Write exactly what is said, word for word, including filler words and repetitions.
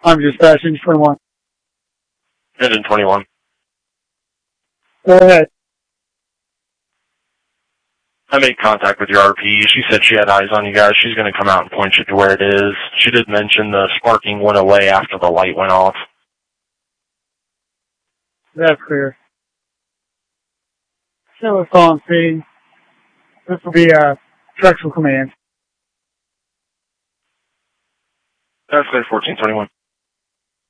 I'm dispatch, engine twenty-one. Engine twenty-one. Go ahead. I made contact with your R P. She said she had eyes on you guys. She's going to come out and point you to where it is. She did mention the sparking went away after the light went off. That's clear. So it's on scene. This will be uh, Drexel Command. That's clear, fourteen twenty-one.